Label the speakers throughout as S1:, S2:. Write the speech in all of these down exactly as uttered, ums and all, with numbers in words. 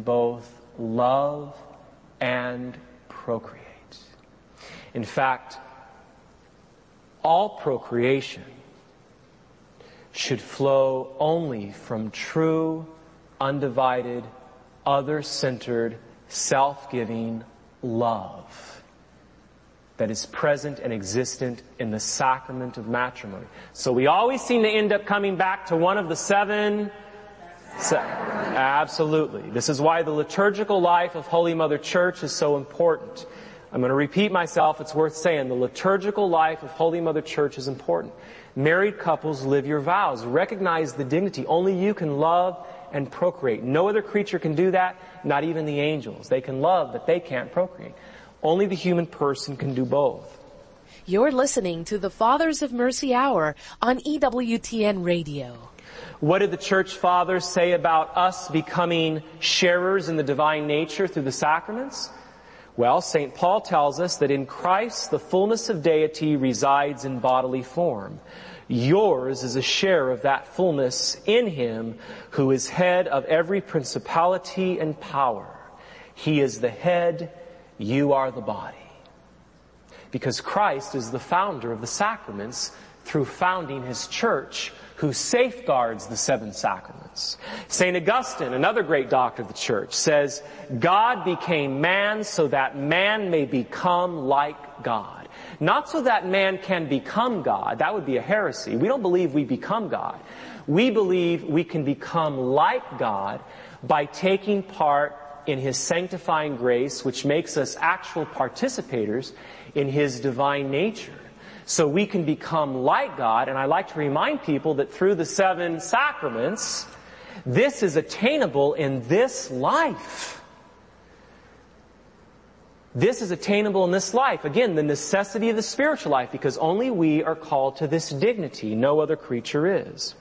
S1: both love and procreate. In fact, all procreation should flow only from true, undivided, other-centered, self-giving love that is present and existent in the sacrament of matrimony. So we always seem to end up coming back to one of the seven. Se- Absolutely. This is why the liturgical life of Holy Mother Church is so important. I'm going to repeat myself. It's worth saying. The liturgical life of Holy Mother Church is important. Married couples, live your vows. Recognize the dignity. Only you can love and procreate. No other creature can do that, not even the angels. They can love, but they can't procreate. Only the human person can do both.
S2: You're listening to the Fathers of Mercy Hour on E W T N Radio.
S1: What did the Church Fathers say about us becoming sharers in the divine nature through the sacraments? Well, Saint Paul tells us that in Christ the fullness of deity resides in bodily form. Yours is a share of that fullness in Him who is head of every principality and power. He is the head, you are the body. Because Christ is the founder of the sacraments through founding His church, who safeguards the seven sacraments. Saint Augustine, another great doctor of the church, says, God became man so that man may become like God. Not so that man can become God. That would be a heresy. We don't believe we become God. We believe we can become like God by taking part in His sanctifying grace, which makes us actual participators in His divine nature. So we can become like God, and I like to remind people that through the seven sacraments, this is attainable in this life. This is attainable in this life. Again, the necessity of the spiritual life, because only we are called to this dignity. No other creature is.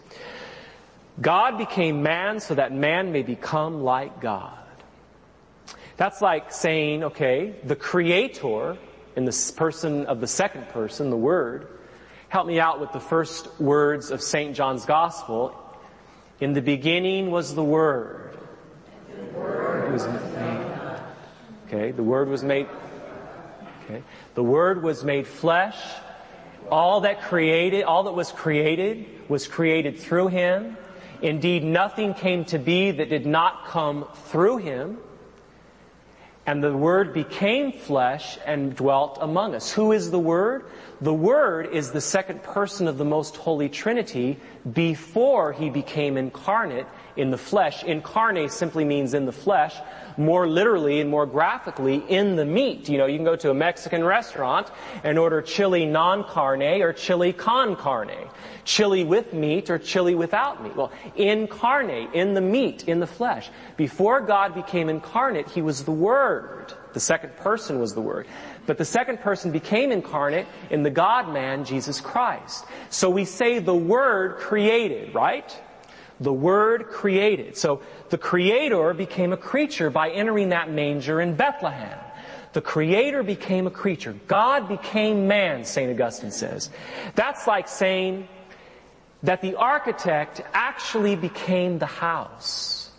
S1: God became man so that man may become like God. That's like saying, okay, the Creator, in the person of the second person, the Word. Help me out with the first words of Saint John's Gospel. In the beginning was the Word. The Word was made. Okay, the Word was made. Okay, the Word was made flesh. All that created, all that was created, was created through Him. Indeed, nothing came to be that did not come through Him. And the Word became flesh and dwelt among us. Who is the Word? The Word is the second person of the Most Holy Trinity before He became incarnate in the flesh. Incarnate simply means in the flesh. More literally and more graphically, in the meat. You know, you can go to a Mexican restaurant and order chili non-carne or chili con carne. Chili with meat or chili without meat. Well, incarnate, in the meat, in the flesh. Before God became incarnate, He was the Word. The second person was the Word. But the second person became incarnate in the God-man, Jesus Christ. So we say the Word created, right? The Word created. So the Creator became a creature by entering that manger in Bethlehem. The Creator became a creature. God became man, Saint Augustine says. That's like saying that the architect actually became the house.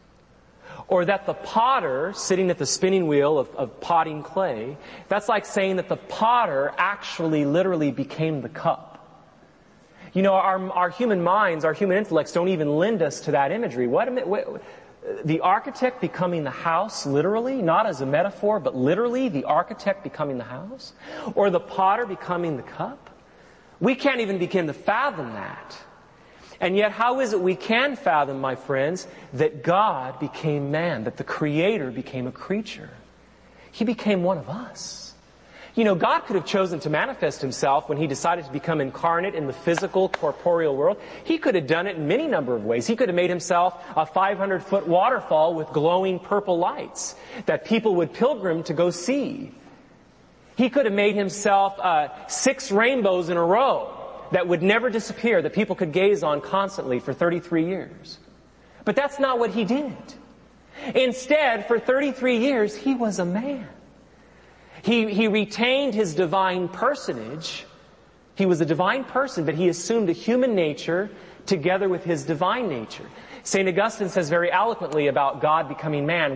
S1: Or that the potter, sitting at the spinning wheel of, of potting clay, that's like saying that the potter actually literally became the cup. You know, our, our human minds, our human intellects don't even lend us to that imagery. What, what, the architect becoming the house, literally, not as a metaphor, but literally the architect becoming the house? Or the potter becoming the cup? We can't even begin to fathom that. And yet, how is it we can fathom, my friends, that God became man, that the Creator became a creature? He became one of us. You know, God could have chosen to manifest Himself when He decided to become incarnate in the physical, corporeal world. He could have done it in many number of ways. He could have made Himself a five hundred foot waterfall with glowing purple lights that people would pilgrim to go see. He could have made Himself uh, six rainbows in a row that would never disappear, that people could gaze on constantly for thirty-three years. But that's not what He did. Instead, for thirty-three years, He was a man. He, he retained His divine personage. He was a divine person, but He assumed a human nature together with His divine nature. Saint Augustine says very eloquently about God becoming man,